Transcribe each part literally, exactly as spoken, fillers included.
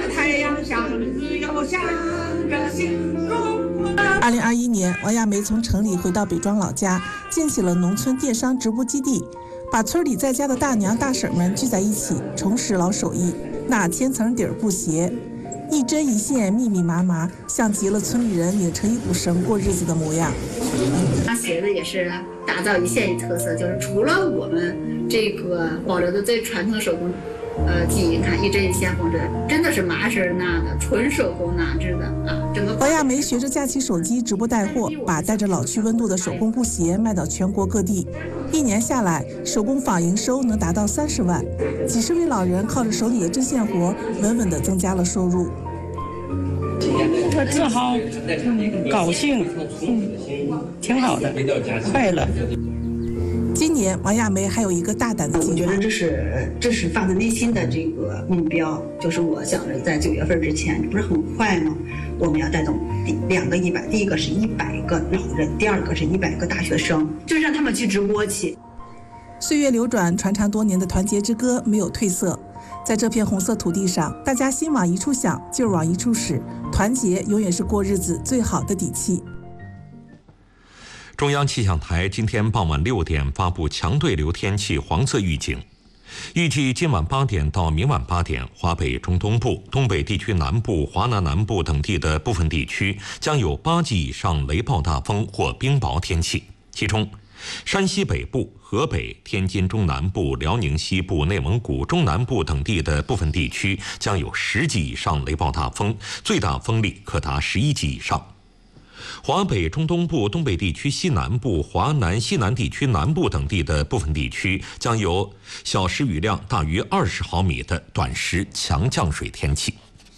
太阳像日又像个星空。 二零二一年，王亚梅从城里回到北庄老家，建起了农村电商直播基地，把村里在家的大娘大婶们聚在一起，重拾老手艺，那千层底儿布鞋。一针一线，密密麻麻，像极了村里人拧成一股绳过日子的模样。 那鞋子也是打造一县一特色，就是除了我们这个保留的最传统的手工，呃技艺，看一针一线缝制，真的是麻绳纳的，纯手工纳制的啊。整个王亚梅学着架起手机直播带货，把带着老去温度的手工布鞋卖到全国各地。一年下来，手工坊营收能达到三十万，几十位老人靠着手里的针线活，稳稳地增加了收入。 我自豪、高兴，嗯，挺好的，快乐。 今年王亚梅还有一个大胆的计划， 我觉得这是这是发自内心的这个目标，就是我想着在九月份之前，这不是很快吗？我们要带动两个一百，第一个是一百个老人，第二个是一百个大学生，就是让他们去直播去。 岁月流转，传唱多年的团结之歌没有褪色。在这片红色土地上，大家心往一处想，劲儿往一处使，团结永远是过日子最好的底气。 中央气象台今天傍晚六点发布强对流天气黄色预警，预计今晚八点到明晚八点，华北中东部、东北地区南部、华南南部等地的部分地区将有八级以上雷暴大风或冰雹天气，其中山西北部、河北、天津中南部、辽宁西部、内蒙古中南部等地的部分地区将有十级以上雷暴大风，最大风力可达十一级以上。华北中东部、东北地区西南部、华南西南地区南部等地的部分地区将有小时雨量大于二十毫米的短时强降水天气。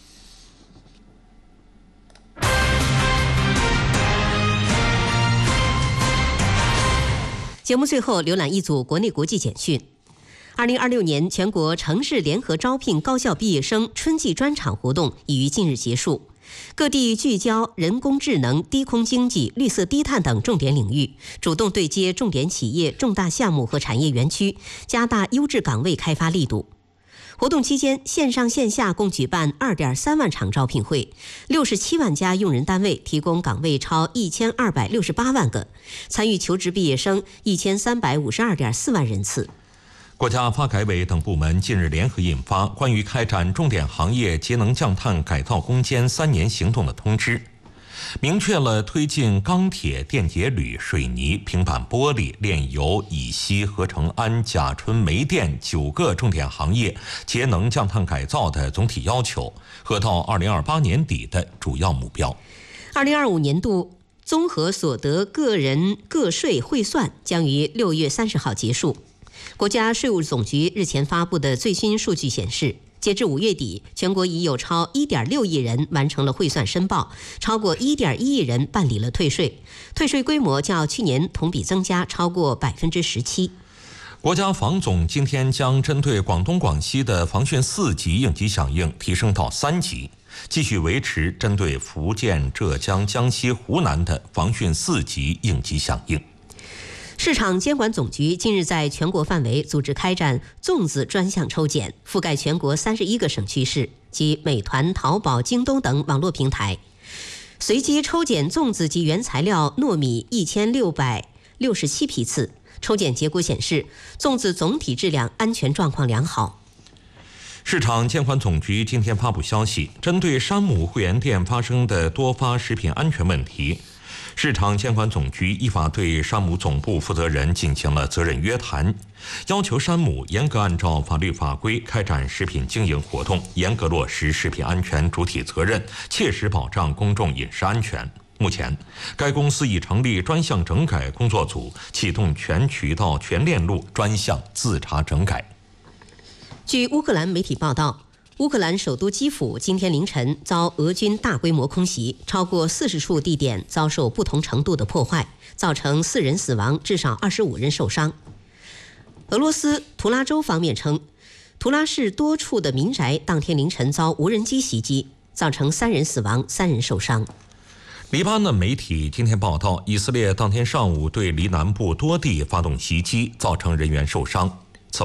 节目最后浏览一组国内国际简讯。二零二六年全国城市联合招聘高校毕业生春季专场活动已于近日结束。各地聚焦人工智能、低空经济、绿色低碳等重点领域，主动对接重点企业、重大项目和产业园区，加大优质岗位开发力度。活动期间，线上线下共举办 二点三万场招聘会，六十七万家用人单位提供岗位超一千二百六十八万个，参与求职毕业生一千三百五十二点四万人次。 国家发改委等部门近日联合印发关于开展重点行业节能降碳改造攻坚三年行动的通知，明确了推进钢铁、电解铝、水泥、平板玻璃、炼油、乙烯、合成氨、甲醇、煤电九个重点行业节能降碳改造的总体要求和到二零二八年底的主要目标。 二零二五年度综合所得个人个税汇算将于六月三十号结束。国家税务总局日前发布的最新数据显示，截至五月底，全国已有超 一点六亿人完成了汇算申报，超过 一点一亿人办理了退税，退税规模较去年同比增加超过 百分之十七。 国家防总今天将针对广东、广西的防汛四级应急响应提升到三级，继续维持针对福建、浙江、江西、湖南的防汛四级应急响应。 市场监管总局近日在全国范围组织开展粽子专项抽检，覆盖全国三十一个省区市及美团、淘宝、京东等网络平台，随机抽检粽子及原材料糯米一千六百六十七批次。抽检结果显示，粽子总体质量安全状况良好。 市场监管总局今天发布消息，针对山姆会员店发生的多发食品安全问题，市场监管总局依法对山姆总部负责人进行了责任约谈，要求山姆严格按照法律法规开展食品经营活动，严格落实食品安全主体责任，切实保障公众饮食安全。目前，该公司已成立专项整改工作组，启动全渠道、全链路专项自查整改。 据乌克兰媒体报道，乌克兰首都基辅今天凌晨遭俄军大规模空袭，超过四十处地点遭受不同程度的破坏，造成四人死亡，至少二十五人受伤。俄罗斯图拉州方面称，图拉市多处的民宅当天凌晨遭无人机袭击，造成三人死亡，三人受伤。 黎巴嫩媒体今天报道，以色列当天上午对黎南部多地发动袭击，造成人员受伤。此外，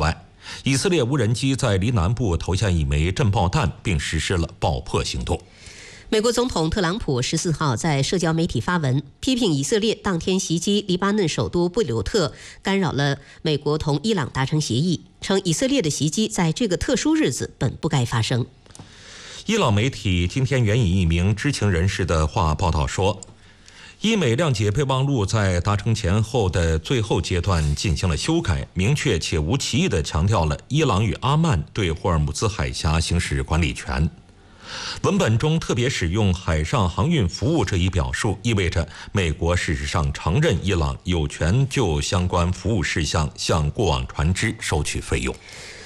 以色列无人机在离南部投下一枚震爆弹，并实施了爆破行动。 美国总统特朗普十四号在社交媒体发文，批评以色列当天袭击黎巴嫩首都贝鲁特，干扰了美国同伊朗达成协议，称以色列的袭击在这个特殊日子本不该发生。 伊朗媒体今天援引一名知情人士的话报道说，伊美谅解备忘录在达成前后的最后阶段进行了修改，明确且无歧义地强调了伊朗与阿曼对霍尔木兹海峡行使管理权。文本中特别使用海上航运服务这一表述，意味着美国事实上承认伊朗有权就相关服务事项向过往船只收取费用。